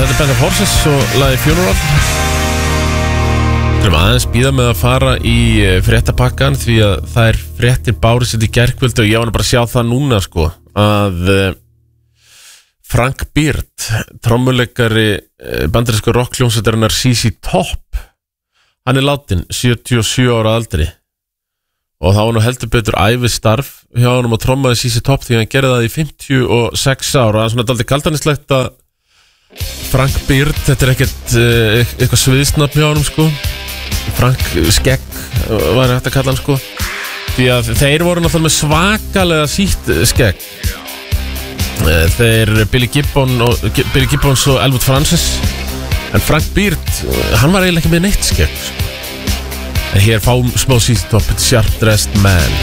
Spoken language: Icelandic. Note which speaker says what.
Speaker 1: Þetta er Band of Horses og lagið Funeral. Við erum aðeins bíða með að fara í fréttapakkan því að það er fréttir bárið sitt í gærkvöldi og ég var bara að sjá það núna sko að Frank Beard, trommuleikari bandarísku rockhljómsveitarinnar ZZ Top, hann er látinn 77 ára aldri og það var nú heldur betur ævistarf hjá honum að trommaði ZZ Top því hann gerði það í 56 ára. Það er svona dálítið kaldanislegt að Frank Beard, þetta er ekkert eitthvað sviðsnafn hjá honum sko. Frank Skegg var hægt að kalla hann sko því að þeir voru náttúrulega með svakalega sítt skegg. Þeir Billy Gibbons og Elwood Francis, en Frank Beard, hann var eiginlega ekki með neitt skegg. En hér fáum smá ZZ Top, Sharp Dressed Man.